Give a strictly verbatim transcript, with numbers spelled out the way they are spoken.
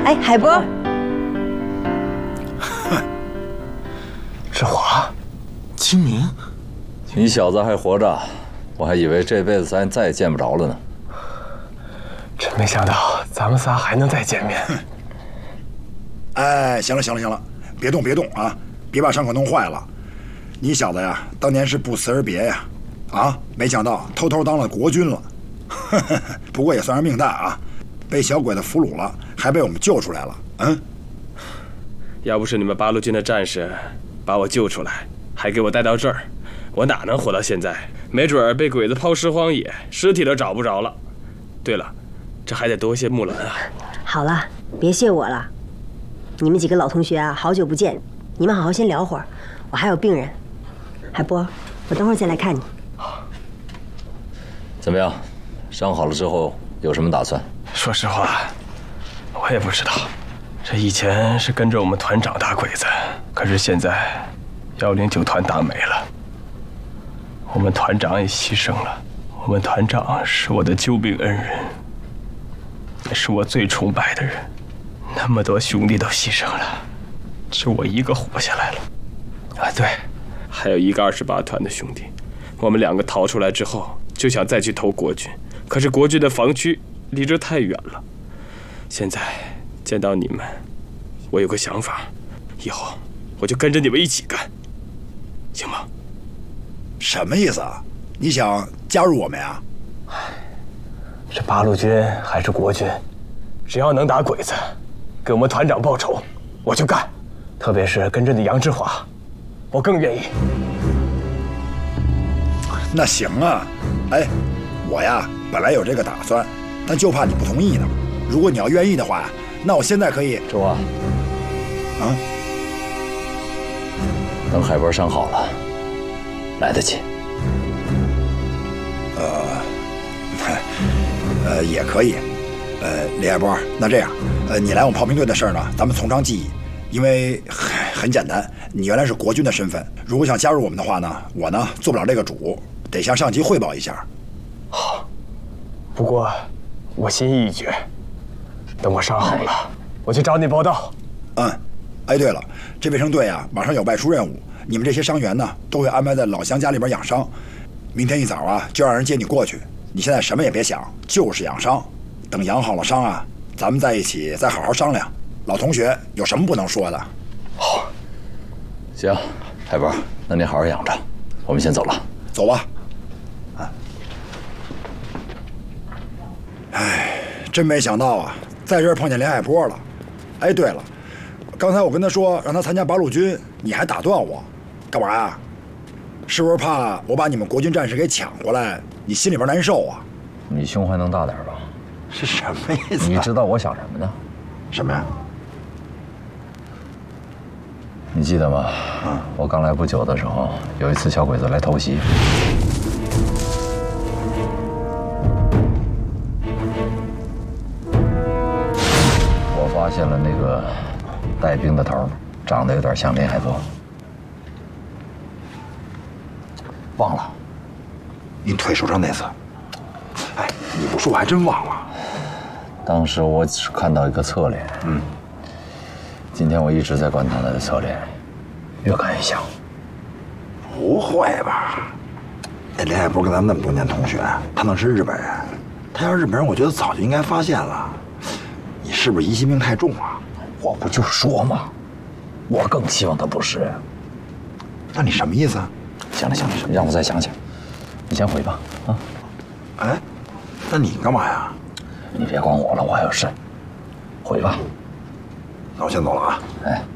哎，海波， 志华，清明， 你小子还活着，我还以为这辈子咱再也见不着了呢。 真没想到咱们仨还能再见面。 哎，行了行了行了，别动别动啊，别把伤口弄坏了。你小子呀，当年是不辞而别呀，啊，没想到偷偷当了国军了。不过也算是命大啊，被小鬼子俘虏了，还被我们救出来了。嗯， 要不是你们八路军的战士把我救出来，还给我带到这儿，我哪能活到现在？没准儿被鬼子抛尸荒野，尸体都找不着了。对了，这还得多谢木兰啊。 好了，别谢我了。你们几个老同学啊，好久不见，你们好好先聊会儿，我还有病人。海波，我等会儿再来看你。 怎么样？伤好了之后有什么打算？ 说实话，我也不知道。这以前是跟着我们团长打鬼子，可是现在幺零九团打没了，我们团长也牺牲了。我们团长是我的救命恩人，也是我最崇拜的人。那么多兄弟都牺牲了，只我一个活下来了。啊，对， 还有一个二十八团的兄弟，我们两个逃出来之后就想再去投国军，可是国军的防区离这太远了。现在见到你们，我有个想法，以后我就跟着你们一起干，行吗？ 什么意思啊？你想加入我们呀？ 是八路军还是国军，只要能打鬼子，给我们团长报仇，我就干。特别是跟着那杨志华，我更愿意。 那行啊，哎，我呀本来有这个打算，但就怕你不同意呢。如果你要愿意的话，那我现在可以。 志华， 啊， 等海波伤好了，来得及。 呃，呃，也可以。呃，李海波，那这样，呃，你来我们炮兵队的事儿呢，咱们从长计议。因为很很简单，你原来是国军的身份，如果想加入我们的话呢，我呢做不了这个主，得向上级汇报一下。 好，不过我心意已决，等我伤好了，我去找你报到。 嗯，哎，对了，这卫生队啊，马上有外出任务，你们这些伤员呢，都会安排在老乡家里边养伤。明天一早啊，就让人接你过去。你现在什么也别想，就是养伤。等养好了伤啊，咱们在一起再好好商量。老同学有什么不能说的？ 好，行，海波，那你好好养着，我们先走了。 走吧。啊，哎，真没想到啊，在这儿碰见连海波了。哎，对了，刚才我跟他说让他参加八路军，你还打断我，干嘛呀？是不是怕我把你们国军战士给抢过来，你心里边难受啊？ 你胸怀能大点吧？ 是什么意思？ 你知道我想什么呢？ 什么呀？ 你记得吗？嗯，我刚来不久的时候，有一次小鬼子来偷袭，我发现了那个带兵的头，长得有点像林海波。忘了， 你腿受伤那次。哎，你不说我还真忘了。 当时我只看到一个侧脸，嗯。今天我一直在观察他的侧脸，越看越像。 不会吧？那林海波跟咱们那么多年同学，他能是日本人？他要是日本人，我觉得早就应该发现了。你是不是疑心病太重啊？ 我不就说嘛，我更希望他不是。 那你什么意思啊？ 行了行了，让我再想想。你先回吧，啊。 哎，那你干嘛呀？ 你别管我了，我还有事。回吧。 那我先走了啊。 哎。